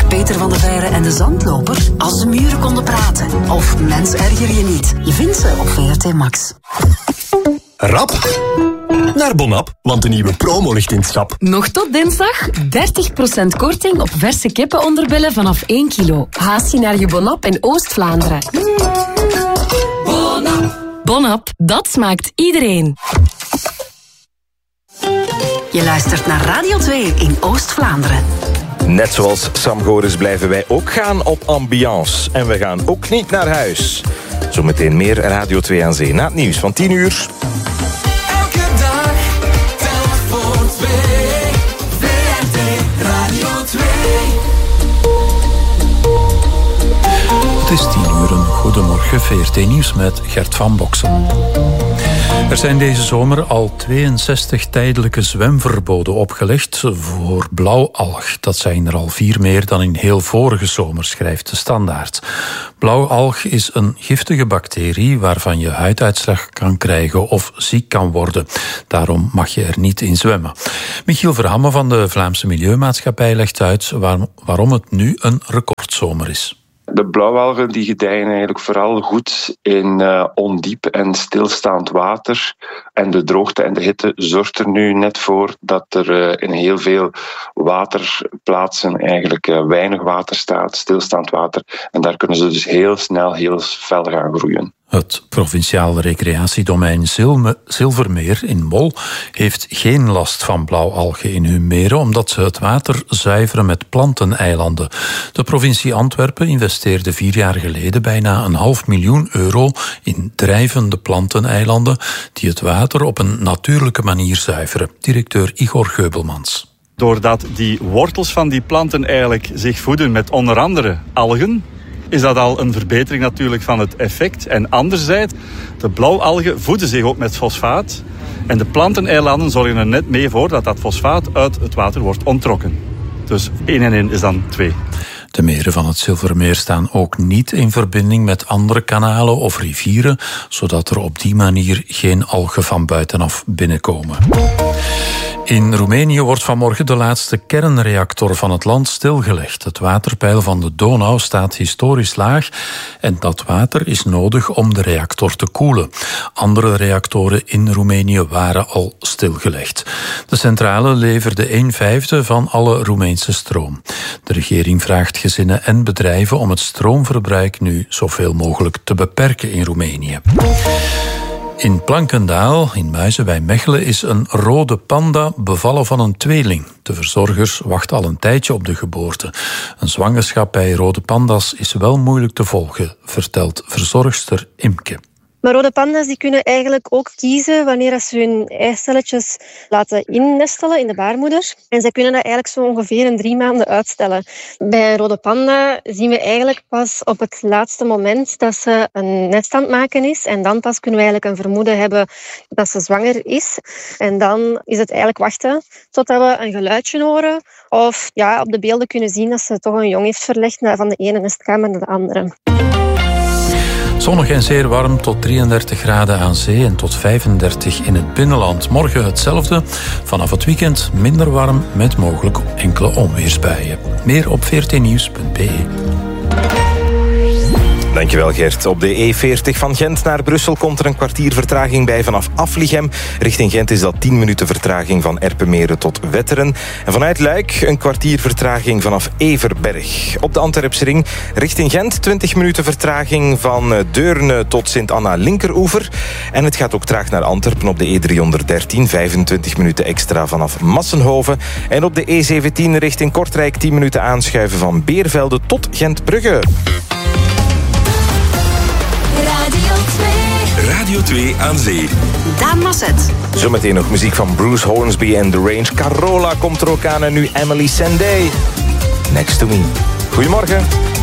Peter van der Veire en de Zandloper? Als de muren konden praten. Of Mens erger je niet. Je vindt ze op VRT Max. Rap naar Bonap, want de nieuwe promo ligt in het schap. Nog tot dinsdag 30% korting op verse kippenonderbellen vanaf 1 kilo. Haast je naar je Bonap in Oost-Vlaanderen. Bonap, dat smaakt iedereen. Je luistert naar Radio 2 in Oost-Vlaanderen. Net zoals Sam Goris blijven wij ook gaan op ambiance. En we gaan ook niet naar huis. Zometeen meer Radio 2 aan Zee na het nieuws van 10 uur. Elke dag telt voor 2. VRT Radio 2. Het is 10 uur. Goedemorgen, VRT Nieuws met Gert van Boksen. Er zijn deze zomer al 62 tijdelijke zwemverboden opgelegd voor blauwalg. Dat zijn er al 4 meer dan in heel vorige zomer, schrijft de Standaard. Blauwalg is een giftige bacterie waarvan je huiduitslag kan krijgen of ziek kan worden. Daarom mag je er niet in zwemmen. Michiel Verhamme van de Vlaamse Milieumaatschappij legt uit waarom het nu een recordzomer is. De blauwalgen die gedijen eigenlijk vooral goed in ondiep en stilstaand water. En de droogte en de hitte zorgt er nu net voor dat er in heel veel waterplaatsen eigenlijk weinig water staat, stilstaand water. En daar kunnen ze dus heel snel, heel fel gaan groeien. Het provinciaal recreatiedomein Zilvermeer in Mol heeft geen last van blauwalgen in hun meren, omdat ze het water zuiveren met planteneilanden. De provincie Antwerpen investeerde 4 jaar geleden bijna €500.000 in drijvende planteneilanden die het water op een natuurlijke manier zuiveren. Directeur Igor Geubelmans. Doordat die wortels van die planten eigenlijk zich voeden met onder andere algen, is dat al een verbetering natuurlijk van het effect. En anderzijds, de blauwalgen voeden zich ook met fosfaat. En de planteneilanden zorgen er net mee voor dat dat fosfaat uit het water wordt onttrokken. Dus 1 en 1 is dan 2. De meren van het Zilvermeer staan ook niet in verbinding met andere kanalen of rivieren, zodat er op die manier geen algen van buitenaf binnenkomen. In Roemenië wordt vanmorgen de laatste kernreactor van het land stilgelegd. Het waterpeil van de Donau staat historisch laag en dat water is nodig om de reactor te koelen. Andere reactoren in Roemenië waren al stilgelegd. De centrale leverde 1/5 van alle Roemeense stroom. De regering vraagt gezinnen en bedrijven om het stroomverbruik nu zoveel mogelijk te beperken in Roemenië. In Plankendaal, in Muizen bij Mechelen, is een rode panda bevallen van een tweeling. De verzorgers wachten al een tijdje op de geboorte. Een zwangerschap bij rode panda's is wel moeilijk te volgen, vertelt verzorgster Imke. Maar rode panda's die kunnen eigenlijk ook kiezen wanneer ze hun eicelletjes laten innestelen in de baarmoeder. En zij kunnen dat eigenlijk zo ongeveer 3 maanden uitstellen. Bij een rode panda zien we eigenlijk pas op het laatste moment dat ze een nest aan het maken is. En dan pas kunnen we eigenlijk een vermoeden hebben dat ze zwanger is. En dan is het eigenlijk wachten totdat we een geluidje horen. Of ja, op de beelden kunnen zien dat ze toch een jong heeft verlegd van de ene nestkamer naar de andere. Zonnig en zeer warm, tot 33 graden aan zee en tot 35 in het binnenland. Morgen hetzelfde. Vanaf het weekend minder warm met mogelijk enkele onweersbuien. Meer op vrtnieuws.be. Dankjewel Gert. Op de E40 van Gent naar Brussel komt er een kwartier vertraging bij vanaf Aflichem. Richting Gent is dat 10 minuten vertraging van Erpenmeren tot Wetteren. En vanuit Luik een kwartier vertraging vanaf Everberg. Op de Antwerpse ring richting Gent 20 minuten vertraging van Deurne tot Sint-Anna linkeroever. En het gaat ook traag naar Antwerpen op de E313. 25 minuten extra vanaf Massenhoven. En op de E17 richting Kortrijk 10 minuten aanschuiven van Beervelde tot Gentbrugge. Radio 2 aan zee. Daan Masset. Zometeen nog muziek van Bruce Hornsby en The Range. Carola komt er ook aan en nu Emily Sandé. Next to me. Goedemorgen.